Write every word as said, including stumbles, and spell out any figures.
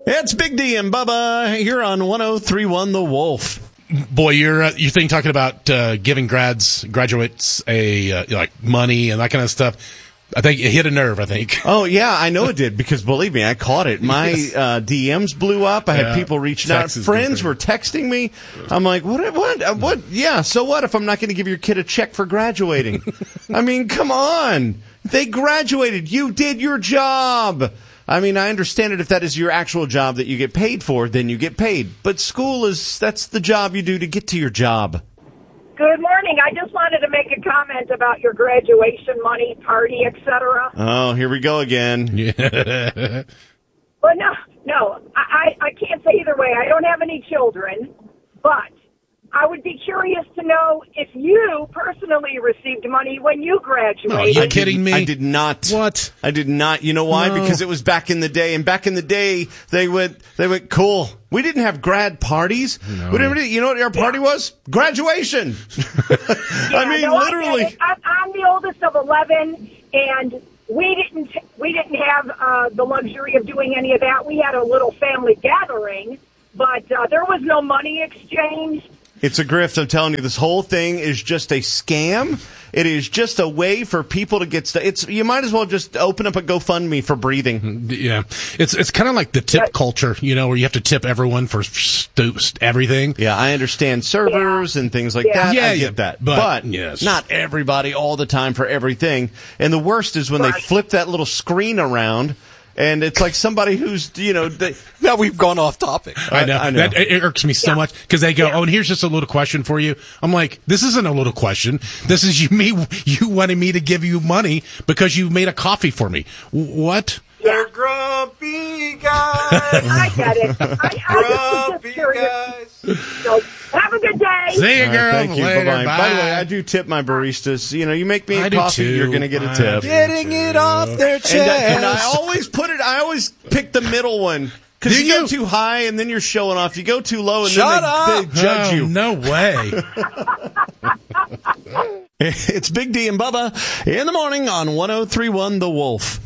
It's Big D and Bubba here on one oh three point one The Wolf. Boy, you're uh, you think talking about uh, giving grads graduates a uh, like money and that kind of stuff. I think it hit a nerve. I think. Oh yeah, I know it did because believe me, I caught it. My uh, D Ms blew up. I had yeah. people reaching out. Friends were texting me. I'm like, what? What? What? Yeah. So what if I'm not going to give your kid a check for graduating? I mean, come on. They graduated. You did your job. I mean, I understand it if that is your actual job that you get paid for, then you get paid. But school is, that's the job you do to get to your job. Good morning. I just wanted to make a comment about your graduation money, party, et cetera. Oh, here we go again. Yeah. But no, no, I, I can't say either way. I don't have any children, but I would be curious to know if you personally received money when you graduated. No, are you kidding me? I did not. What? I did not. You know why? No. Because it was back in the day, and back in the day, they went, they went, cool. We didn't have grad parties. No. We didn't, you know what our party yeah. was? Graduation. yeah, I mean, no, literally. I I'm, I'm the oldest of eleven, and we didn't, we didn't have uh, the luxury of doing any of that. We had a little family gathering, but uh, there was no money exchanged. It's a grift. I'm telling you, this whole thing is just a scam. It is just a way for people to get stuff. It's you might as well just open up a GoFundMe for breathing. Yeah, it's it's kind of like the tip culture, you know, where you have to tip everyone for st- everything. Yeah, I understand servers yeah. and things like yeah. that. Yeah, I get yeah, that, but, but yes. not everybody all the time for everything. And the worst is when right. they flip that little screen around. And it's like somebody who's, you know... They, now we've gone off topic. I know. I know. That it irks me so yeah. much because they go, yeah. oh, and here's just a little question for you. I'm like, this isn't a little question. This is you me you wanting me to give you money because you made a coffee for me. What? Yeah. They're grumpy guys. I get it. I, I grumpy guys. So, have a good day. See you, girl. Right, thank you. Later. Bye-bye. Bye. By the way, I do tip my baristas. You know, you make me a I do coffee, too. you're going to get a I tip. Getting it off their chest. And, I- and I always put it, I always pick the middle one. Because Do you, go you? too high and then you're showing off. You go too low and Shut then they, up. they judge Oh, you. no way. It's Big D and Bubba in the morning on one oh three point one The Wolf.